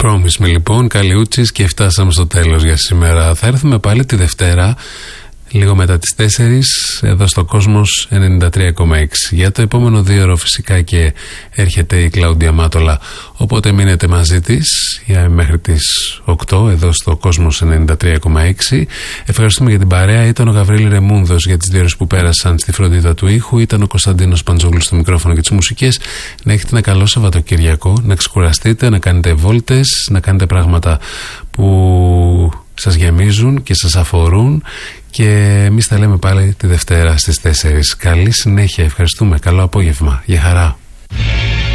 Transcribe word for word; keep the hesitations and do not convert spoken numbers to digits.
Promise me λοιπόν, Καλιούτσης, και φτάσαμε στο τέλος για σήμερα. Θα έρθουμε πάλι τη Δευτέρα, λίγο μετά τις τέσσερις, εδώ στο Κόσμος ενενήντα τρία κόμμα έξι. Για το επόμενο δύο ώρο φυσικά και έρχεται η Κλαούντια Μάτολα, οπότε μείνετε μαζί της για μέχρι τις οκτώ εδώ στο Κόσμος ενενήντα τρία κόμμα έξι. Ευχαριστούμε για την παρέα. Ήταν ο Γαβρίλη Ρεμούνδος για τις δύο ώρες που πέρασαν στη φροντίδα του ήχου. Ήταν ο Κωνσταντίνος Παντζόγλου στο μικρόφωνο και τις μουσικές. Να έχετε ένα καλό Σαββατοκυριακό, να ξεκουραστείτε, να κάνετε βόλτες, να κάνετε πράγματα που σας γεμίζουν και σας αφορούν. Και εμείς τα λέμε πάλι τη Δευτέρα στις τέσσερις. Καλή συνέχεια, ευχαριστούμε, καλό απόγευμα, για χαρά.